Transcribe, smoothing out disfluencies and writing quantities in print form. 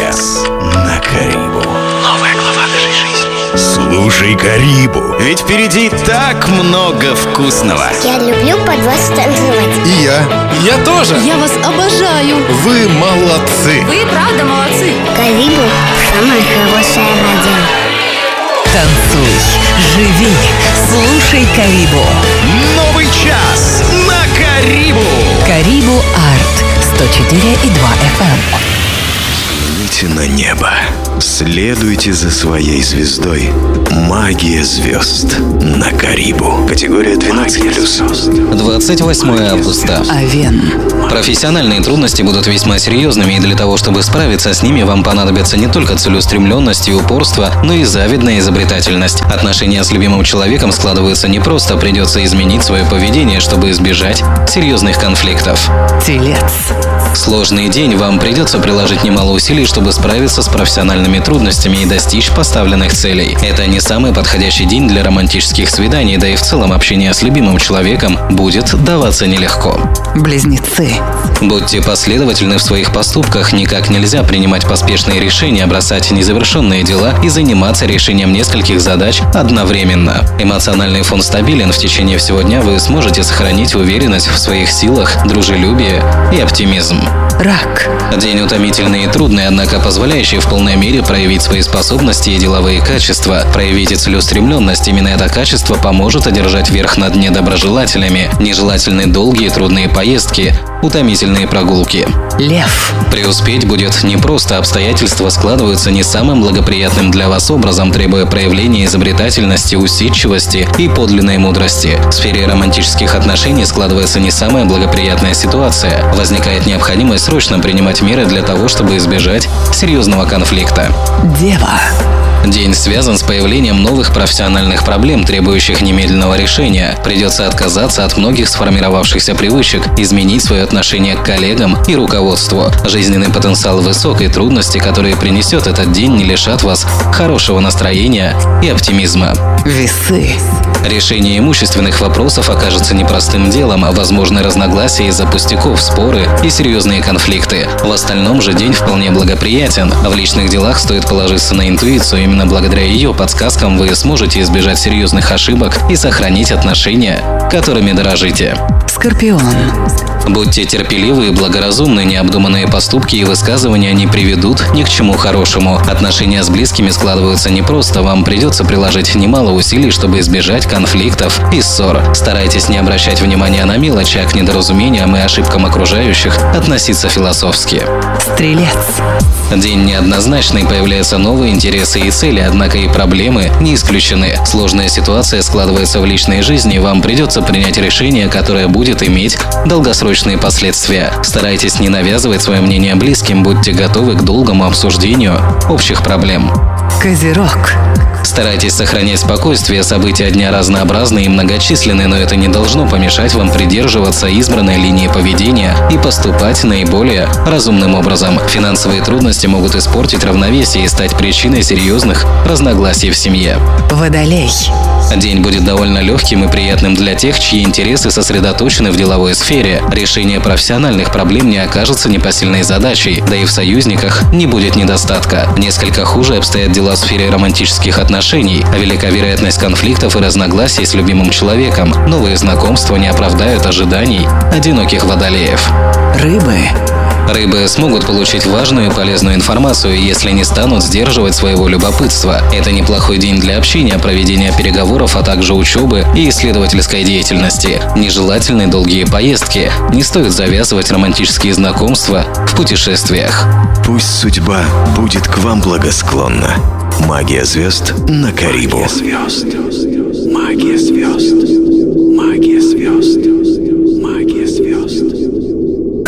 час на Карибу. Новая глава нашей жизни. Слушай Карибу, ведь впереди так много вкусного. Я люблю под вас танцевать. И я тоже. Я вас обожаю. Вы молодцы. Вы правда молодцы. Карибу – самое хорошее радио. Танцуй, живи, слушай Карибу. Новый час на Карибу. Карибу Арт 104,2 FM. Взгляните на небо. Следуйте за своей звездой. Магия звезд на Карибу. Категория 12+. 28 августа. Овен. Профессиональные трудности будут весьма серьезными, и для того, чтобы справиться с ними, вам понадобится не только целеустремленность и упорство, но и завидная изобретательность. Отношения с любимым человеком складываются непросто, придется изменить свое поведение, чтобы избежать серьезных конфликтов. Телец. Сложный день, вам придется приложить немало усилий, чтобы справиться с профессиональными трудностями и достичь поставленных целей. Это не самый подходящий день для романтических свиданий, да и в целом общение с любимым человеком будет даваться нелегко. Близнецы. Будьте последовательны в своих поступках, никак нельзя принимать поспешные решения, бросать незавершенные дела и заниматься решением нескольких задач одновременно. Эмоциональный фон стабилен, в течение всего дня вы сможете сохранить уверенность в своих силах, дружелюбие и оптимизм. Рак. День утомительный и трудный, однако позволяющий в полной мере проявить свои способности и деловые качества. Проявите целеустремленность, именно это качество поможет одержать верх над недоброжелателями. Нежелательны долгие трудные поездки, утомительные прогулки. Лев. Преуспеть будет непросто, обстоятельства складываются не самым благоприятным для вас образом, требуя проявления изобретательности, усидчивости и подлинной мудрости. В сфере романтических отношений складывается не самая благоприятная ситуация. Возникает необходимость срочно принимать меры для того, чтобы избежать серьезного конфликта. Дева. День связан с появлением новых профессиональных проблем, требующих немедленного решения. Придется отказаться от многих сформировавшихся привычек, изменить свое отношение к коллегам и руководству. Жизненный потенциал высок, и трудности, которые принесет этот день, не лишат вас хорошего настроения и оптимизма. Весы. Решение имущественных вопросов окажется непростым делом, возможны разногласия из-за пустяков, споры и серьезные конфликты. В остальном же день вполне благоприятен. В личных делах стоит положиться на интуицию. Именно благодаря ее подсказкам вы сможете избежать серьезных ошибок и сохранить отношения, которыми дорожите. Скорпион. Будьте терпеливы и благоразумны, необдуманные поступки и высказывания не приведут ни к чему хорошему. Отношения с близкими складываются непросто, вам придется приложить немало усилий, чтобы избежать конфликтов и ссор. Старайтесь не обращать внимания на мелочи, а к недоразумениям и ошибкам окружающих относиться философски. Стрелец. День неоднозначный, появляются новые интересы и цели, однако и проблемы не исключены. Сложная ситуация складывается в личной жизни, вам придется принять решение, которое будет иметь долгосрочные последствия. Старайтесь не навязывать свое мнение близким, будьте готовы к долгому обсуждению общих проблем. Козерог. Старайтесь сохранять спокойствие, события дня разнообразны и многочисленны, но это не должно помешать вам придерживаться избранной линии поведения и поступать наиболее разумным образом. Финансовые трудности могут испортить равновесие и стать причиной серьезных разногласий в семье. Водолей. День будет довольно легким и приятным для тех, чьи интересы сосредоточены в деловой сфере. Решение профессиональных проблем не окажется непосильной задачей, да и в союзниках не будет недостатка. Несколько хуже обстоят дела в сфере романтических отношений, а велика вероятность конфликтов и разногласий с любимым человеком. Новые знакомства не оправдают ожиданий одиноких водолеев. Рыбы. Рыбы смогут получить важную и полезную информацию, если не станут сдерживать своего любопытства. Это неплохой день для общения, проведения переговоров, а также учебы и исследовательской деятельности. Нежелательны долгие поездки. Не стоит завязывать романтические знакомства в путешествиях. Пусть судьба будет к вам благосклонна. Магия звезд на Карибу. Магия звезд. Магия звезд. Магия звезд.